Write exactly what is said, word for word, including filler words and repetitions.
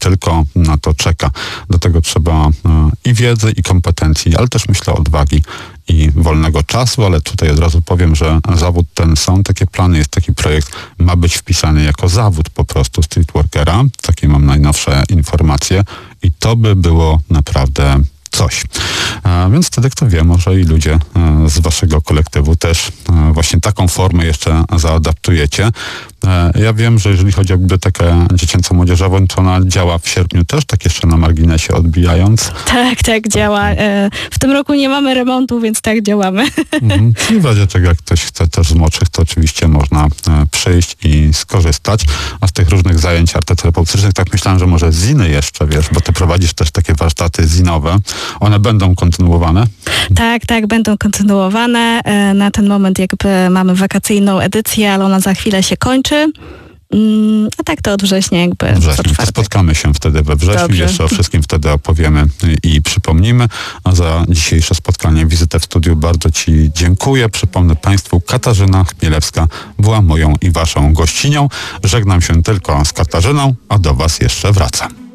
tylko na to czeka. Do tego trzeba i wiedzy, i kompetencji, ale też myślę odwagi i wolnego czasu, ale tutaj od razu powiem, że zawód ten, są takie plany, jest taki projekt, ma być wpisany jako zawód po prostu streetworkera. Takie mam najnowsze informacje i to by było naprawdę coś. A więc wtedy, kto wie, może i ludzie z waszego kolektywu też właśnie taką formę jeszcze zaadaptujecie. Ja wiem, że jeżeli chodzi o bibliotekę dziecięco-młodzieżową, to ona działa w sierpniu też, tak jeszcze na marginesie odbijając. Tak, tak, działa. W tym roku nie mamy remontu, więc tak działamy. Mhm. I w razie czego, jak ktoś chce też z młodszych, to oczywiście można przyjść i skorzystać. A z tych różnych zajęć artoterapeutycznych, tak myślałem, że może ziny jeszcze, wiesz, bo ty prowadzisz też takie warsztaty zinowe. One będą kontynuowane? Tak, tak, będą kontynuowane. Na ten moment jakby mamy wakacyjną edycję, ale ona za chwilę się kończy. A tak to od września jakby. Wrześniu. To spotkamy się wtedy we wrześniu. Dobrze. Jeszcze o wszystkim wtedy opowiemy i przypomnimy. A za dzisiejsze spotkanie, wizytę w studiu bardzo ci dziękuję. Przypomnę Państwu, Katarzyna Chmielewska była moją i waszą gościnią. Żegnam się tylko z Katarzyną, a do was jeszcze wracam.